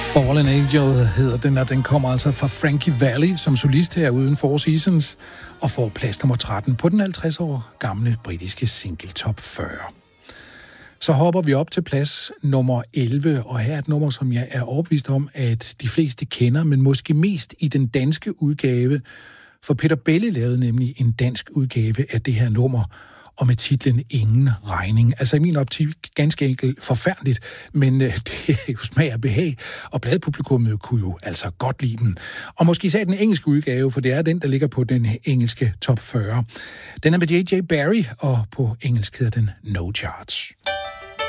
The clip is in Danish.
Fallen Angel hedder den, og den kommer altså fra Frankie Valli som solist her uden Four Seasons, og får plads nummer 13 på den 50 år gamle britiske single top 40. Så hopper vi op til plads nummer 11, og her er et nummer, som jeg er overbevist om, at de fleste kender, men måske mest i den danske udgave, for Peter Belli lavede nemlig en dansk udgave af det her nummer, og med titlen Ingen regning. Altså i min optik ganske enkelt forfærdeligt, men det er jo smag og behag, og pladepublikummet kunne jo altså godt lide den. Og måske især den engelske udgave, for det er den, der ligger på den engelske top 40. Den er med J.J. Barry, og på engelsk hedder den No Charge.